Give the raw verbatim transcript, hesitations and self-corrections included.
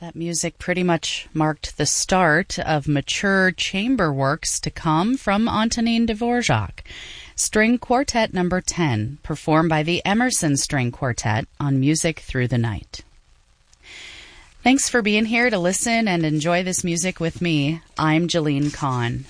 That music pretty much marked the start of mature chamber works to come from Antonin Dvorak. String Quartet number ten, performed by the Emerson String Quartet on Music Through the Night. Thanks for being here to listen and enjoy this music with me. I'm Jalene Kahn.